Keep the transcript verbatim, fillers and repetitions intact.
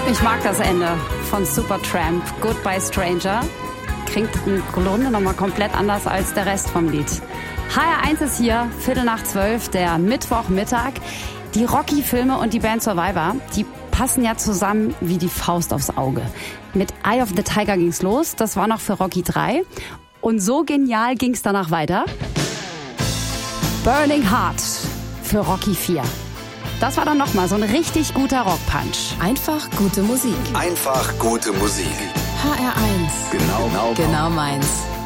Ich mag das Ende von Supertramp, Goodbye Stranger. Klingt im Grunde nochmal komplett anders als der Rest vom Lied. H R eins ist hier, Viertel nach zwölf, der Mittwochmittag. Die Rocky-Filme und die Band Survivor, die passen ja zusammen wie die Faust aufs Auge. Mit Eye of the Tiger ging's los, das war noch für Rocky drei. Und so genial ging's danach weiter. Burning Heart für Rocky vier. Das war dann nochmal so ein richtig guter Rockpunch. Einfach gute Musik. Einfach gute Musik. H R eins. Genau, genau, genau meins.